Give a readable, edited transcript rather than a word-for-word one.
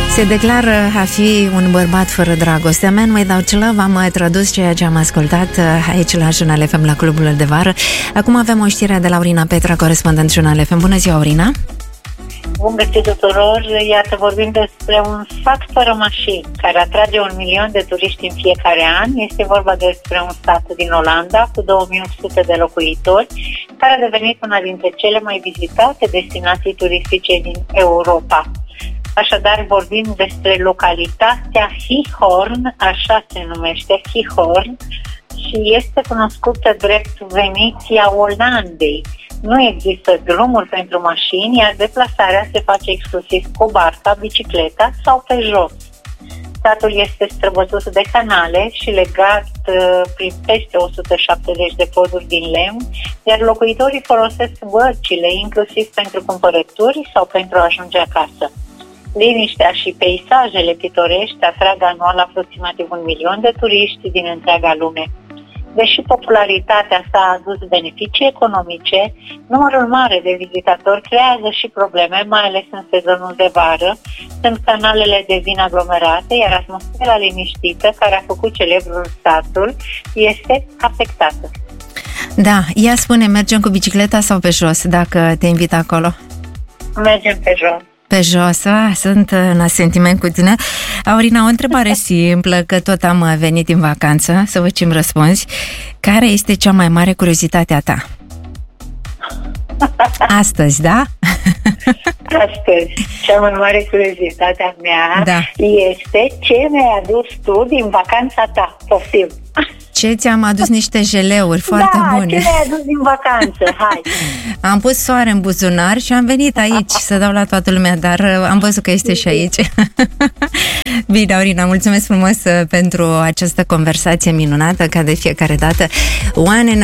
Se declară a fi un bărbat fără dragoste. Man Without Love, am tradus ceea ce am ascultat aici la Jurnal FM, la Clubul de Vară. Acum avem o știre de la Aurina Petra, corespondent Jurnal FM. Bună ziua, Aurina! Bun găsit tuturor! Iată, vorbim despre un sat fără mașini care atrage 1 milion de turiști în fiecare an. Este vorba despre un sat din Olanda cu 2800 de locuitori, care a devenit una dintre cele mai vizitate destinații turistice din Europa. Așadar, vorbim despre localitatea Gijón, așa se numește, Gijón, și este cunoscută drept Veneția Olandei. Nu există drumuri pentru mașini, iar deplasarea se face exclusiv cu barca, bicicleta sau pe jos. Satul este străbătut de canale și legat prin peste 170 de poduri din lemn, iar locuitorii folosesc bărcile inclusiv pentru cumpărături sau pentru a ajunge acasă. Liniștea și peisajele pitorești atrag anual aproximativ 1 milion de turiști din întreaga lume. Deși popularitatea sa a adus beneficii economice, numărul mare de vizitatori creează și probleme, mai ales în sezonul de vară, când canalele devin aglomerate, iar atmosfera liniștită care a făcut celebrul satul este afectată. Da, ea spune, mergem cu bicicleta sau pe jos, dacă te invit acolo? Mergem pe jos. Pe jos, sunt în asentiment cu tine. Aurina, o întrebare simplă, că tot am venit în vacanță, să văd ce-mi răspunzi. Care este cea mai mare curiozitate a ta? Astăzi, da? Astăzi, cea mai mare curiozitate a mea este ce mi-ai adus tu din vacanța ta. Poftim! Ce ți-am adus? Niște jeleuri foarte bune. Da, ce mi-ai adus din vacanță? Hai! Am pus soare în buzunar și am venit aici să dau la toată lumea, dar am văzut că este și aici. Bine, Aurina, mulțumesc frumos pentru această conversație minunată, ca de fiecare dată.